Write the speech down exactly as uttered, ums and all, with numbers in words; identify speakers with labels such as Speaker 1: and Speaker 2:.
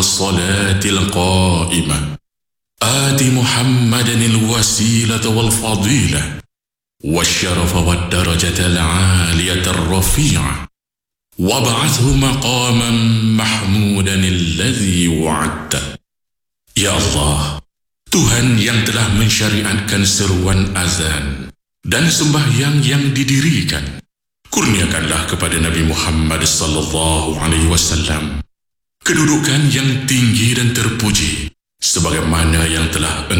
Speaker 1: والصلاة القائمة آت محمدا الوسيلة والفضيلة والشرف والدرجة العالية الرفيعة وابعثه مقاما محمودا الذي وعدته. Ya Allah, Tuhan yang telah mensyariatkan seruan azan dan sembahyang yang didirikan, kurniakanlah kepada Nabi Muhammad sallallahu alaihi wasallam kedudukan yang tinggi dan terpuji sebagaimana yang telah